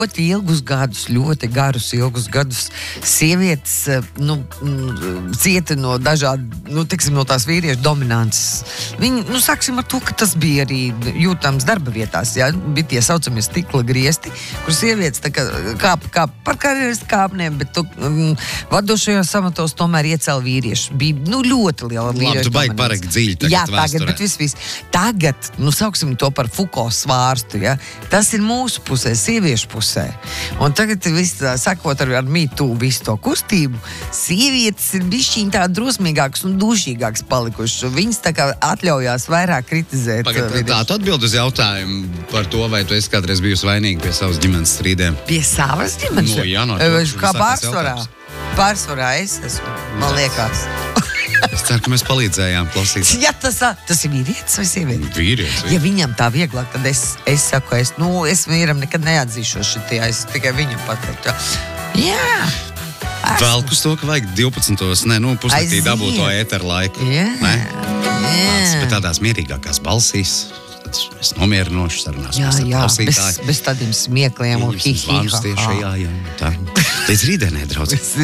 ļoti ilgus gadus, ļoti garus ilgus gadus sievietes, cieta no dažādu, teiksim, no tās vīriešu dominances. Viņi, sāksim ar to, ka tas bija arī jūtams darba vietās, ja? Bija tie saucamie stikla griesti, kur sievietes tā kā kāp par karjeras kāpnēm, bet vadošajos amatos tomēr iecēla vīrieši. Bija, ļoti liela vīriešu dominance. Tu baigi parakt dziļi tagad jā, vēsturē. Bet viss. Tagad, sauksim to par Foucault svārstu, ja? Tas ir mūsu pusē, sieviešu pusē. Un tagad viss, sakot ar Me Too visu to kustību, sievietes ir bišķiņ tā drosmīgākas un dušīgākas palikušas. Viņas tā kā atļaujās vairāk kritizēt. Tā, tu atbild uz jautājumu par to, vai tu esi kādreiz bijusi vainīga pie savas ģimenes strīdiem? Pie savas ģimenes? Kā pārsvarā? Pārsvarā es esmu, man liekas. Es ceru, ka mēs palīdzējām klausīties. Ja tas ir vīrietis vai sieviete? Vīrietis. Ja viņam tā vieglāk, tad es saku, es vīram nekad neatzīšos šitajā, es tikai viņam pateiktu. Jā. Velk uz to, ka vajag 12. Pusnaktī dabūt to ēteru laiku. Jā. Bet tādās mierīgākās balsīs. Es nomierinoši sarunās ar klausītāju. Bez tādiem smiekliem un jā. Līdz rītdienai, draudz.